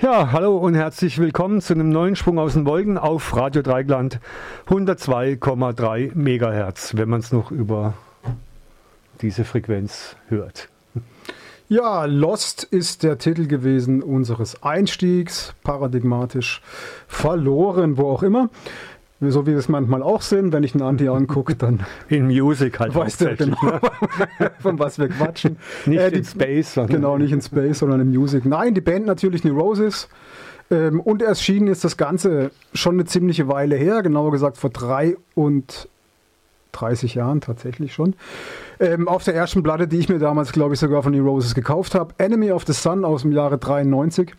Ja, hallo und herzlich willkommen zu einem neuen Sprung aus den Wolken auf Radio Dreieckland 102,3 Megahertz, wenn man es noch über diese Frequenz hört. Ja, Lost ist der Titel gewesen unseres Einstiegs, paradigmatisch verloren, wo auch immer. So wie wir es manchmal auch sind, wenn ich einen Andi angucke, dann in Music halt. Weißt du genau, von was wir quatschen. Nicht in Space. Genau, nicht in Space, sondern in Music. Nein, die Band natürlich Neurosis. Und erschienen ist das Ganze schon eine ziemliche Weile her, genauer gesagt vor 33 Jahren tatsächlich schon. Auf der ersten Platte, die ich mir damals, glaube ich, sogar von Neurosis gekauft habe, Enemy of the Sun aus dem Jahre 93.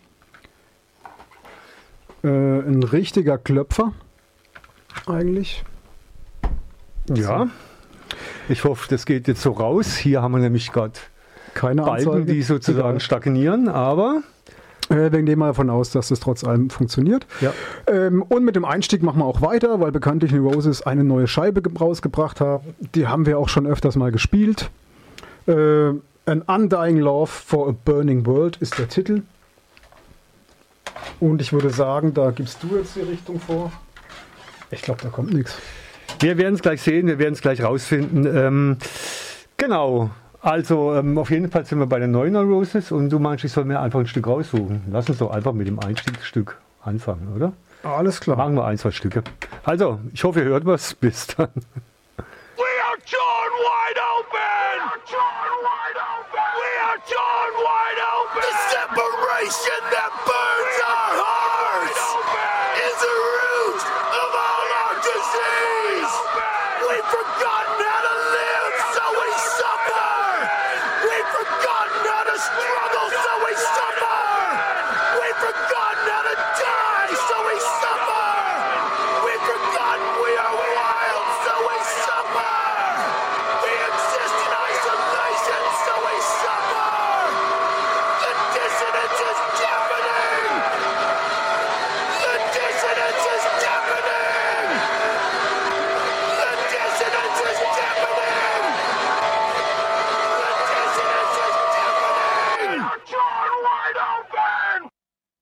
Ein richtiger Klöpfer. Eigentlich. Ja, ich hoffe, das geht jetzt so raus. Hier haben wir nämlich gerade keine Balken, Anzeige, die sozusagen stagnieren, aber wir gehen mal davon aus, dass das trotz allem funktioniert. Ja. Und mit dem Einstieg machen wir auch weiter, weil bekanntlich Neurosis eine neue Scheibe rausgebracht haben. Die haben wir auch schon öfters mal gespielt. An Undying Love for a Burning World ist der Titel. Und ich würde sagen, da gibst du jetzt die Richtung vor. Ich glaube, da kommt nichts. Wir werden es gleich sehen, wir werden es gleich rausfinden. Genau, also auf jeden Fall sind wir bei den neuen Neurosis und du meinst, ich soll mir einfach ein Stück raussuchen. Lass uns doch einfach mit dem Einstiegsstück anfangen, oder? Alles klar. Machen wir 1, 2 Stücke. Also, ich hoffe, ihr hört was. Bis dann. We are torn wide open! We are torn wide open! We are torn wide open! The separation that burns our hearts!